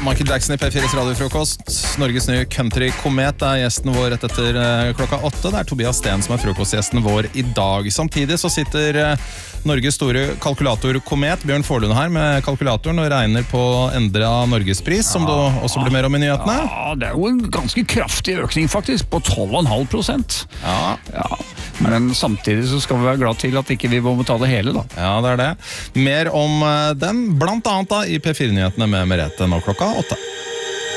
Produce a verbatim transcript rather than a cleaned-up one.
Michael Jackson i P fires radiofrokost. Norges nye country-komet er gjesten vår rett etter uh, klokka åtte. Det er Tobias Sten som er frokostgjesten vår i dag. Samtidig så sitter uh, Norges store kalkulator-komet Bjørn Forlund her med kalkulatoren og regner på endre av Norgespris, som ja, det også blir mer om i nyhetene. Ja, det er jo en ganske kraftig økning faktisk, på tolv komma fem prosent. Ja. Ja. Men samtidig så skal vi være glad til at ikke vi må betale hele da. Ja, det er det. Mer om uh, den, blant annet da i P fire-nyhetene med Merete nå klokka åtte.